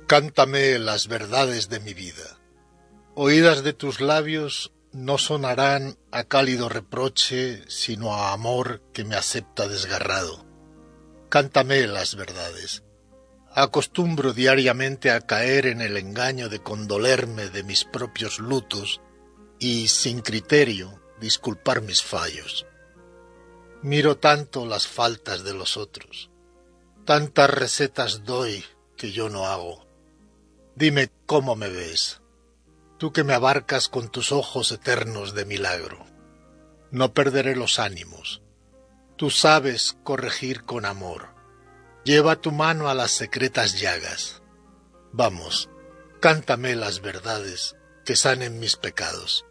Cántame las verdades de mi vida. Oídas de tus labios no sonarán a cálido reproche, sino a amor que me acepta desgarrado. Cántame las verdades. Acostumbro diariamente a caer en el engaño de condolerme de mis propios lutos y, sin criterio, disculpar mis fallos. Miro tanto las faltas de los otros. Tantas recetas doy que yo no hago. Dime cómo me ves, tú que me abarcas con tus ojos eternos de milagro. No perderé los ánimos. Tú sabes corregir con amor. Lleva tu mano a las secretas llagas. Vamos, cántame las verdades que sanen mis pecados.